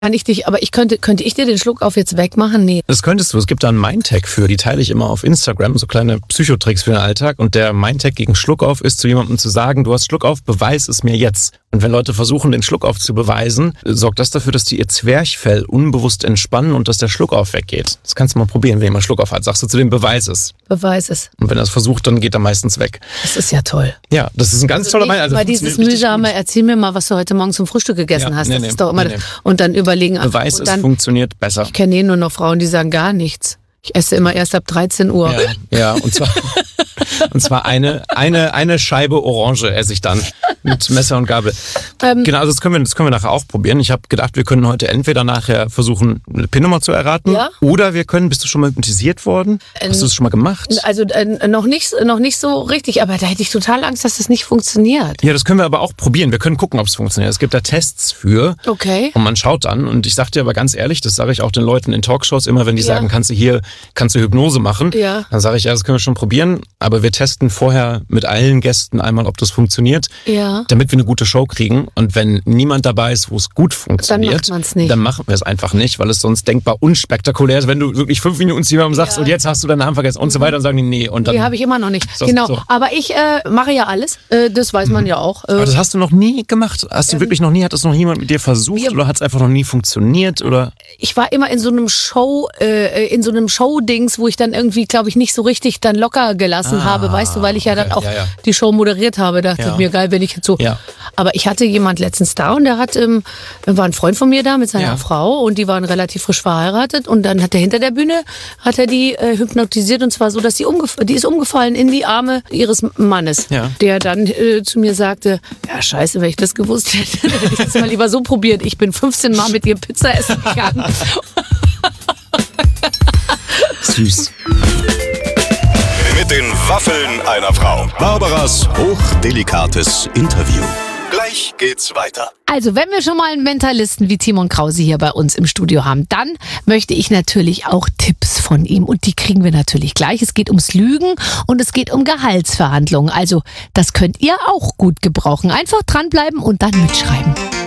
Könnte ich dir den Schluckauf jetzt wegmachen? Nee. Das könntest du. Es gibt da einen Mindtag für, die teile ich immer auf Instagram, so kleine Psychotricks für den Alltag. Und der Mindtag gegen Schluckauf ist, zu jemandem zu sagen, du hast Schluckauf, beweis es mir jetzt. Und wenn Leute versuchen, den Schluckauf zu beweisen, sorgt das dafür, dass die ihr Zwerchfell unbewusst entspannen und dass der Schluckauf weggeht. Das kannst du mal probieren, wenn jemand Schluckauf hat. Sagst du zu dem, beweis es. Beweis es. Und wenn er es versucht, dann geht er meistens weg. Das ist ja toll. Ja, das ist ein ganz toller Mindtag. Weil dieses mühsame, erzähl mir mal, was du heute Morgen zum Frühstück gegessen hast. Das ist doch immer und dann überlegen. Beweis es funktioniert besser. Ich kenne nur noch Frauen, die sagen gar nichts. Ich esse immer erst ab 13 Uhr. Ja, und zwar eine Scheibe Orange esse ich dann mit Messer und Gabel. Genau, also das können wir nachher auch probieren. Ich habe gedacht, wir können heute entweder nachher versuchen, eine PIN-Nummer zu erraten, oder wir können, bist du schon mal hypnotisiert worden? Hast du das schon mal gemacht? Also noch nicht so richtig, aber da hätte ich total Angst, dass das nicht funktioniert. Ja, das können wir aber auch probieren. Wir können gucken, ob es funktioniert. Es gibt da Tests für. Okay. Und man schaut dann. Und ich sag dir aber ganz ehrlich, das sage ich auch den Leuten in Talkshows immer, wenn die sagen, kannst du Hypnose machen? Ja. Dann sage ich, ja, das können wir schon probieren, aber wir testen vorher mit allen Gästen einmal, ob das funktioniert, damit wir eine gute Show kriegen. Und wenn niemand dabei ist, wo es gut funktioniert, dann machen wir es einfach nicht, weil es sonst denkbar unspektakulär ist, wenn du wirklich 5 Minuten zu jemandem sagst, und jetzt hast du deinen Namen vergessen und so weiter, und sagen die, nee. Und dann, die habe ich immer noch nicht. Genau, so. Aber ich mache ja alles, das weiß man ja auch. Aber das hast du noch nie gemacht? Hast du wirklich noch nie, hat das noch jemand mit dir versucht oder hat es einfach noch nie funktioniert? Oder? Ich war immer in so einem Show-Dings, wo ich dann irgendwie, glaube ich, nicht so richtig dann locker gelassen habe, weißt du, weil ich ja dann auch die Show moderiert habe, dachte ich mir, geil, wenn ich jetzt so. Ja. Aber ich hatte jemand letztens da und der war ein Freund von mir da mit seiner Frau und die waren relativ frisch verheiratet und dann hat er hinter der Bühne, die hypnotisiert und zwar so, dass die ist umgefallen in die Arme ihres Mannes, der dann zu mir sagte, ja scheiße, wenn ich das gewusst hätte, hätte ich das mal lieber so probiert. Ich bin 15 Mal mit dir Pizza essen gegangen. Süß. Mit den Waffeln einer Frau. Barbaras hochdelikates Interview. Gleich geht's weiter. Also, wenn wir schon mal einen Mentalisten wie Timon Krause hier bei uns im Studio haben, dann möchte ich natürlich auch Tipps von ihm. Und die kriegen wir natürlich gleich. Es geht ums Lügen und es geht um Gehaltsverhandlungen. Also, das könnt ihr auch gut gebrauchen. Einfach dranbleiben und dann mitschreiben.